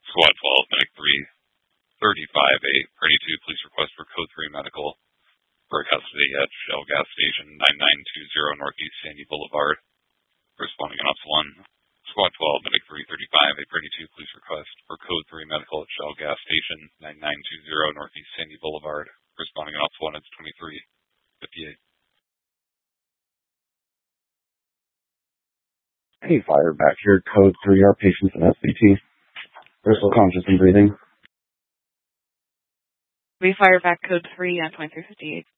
Squad 12, Medic 335-8, Party 2, please request for Code 3 Medical for custody at Shell Gas Station 9920 Northeast Sandy Boulevard. Responding on Ops 1. Squad 12, Medic 335-8, Party 2, please request for Code 3 Medical at Shell Gas Station 9920 Northeast Sandy Boulevard. Responding on Ops 1, it's 2358. Hey, fire back here. Code 3, our patients in SBT. They're still conscious and breathing. We fire back Code 3 on 2358.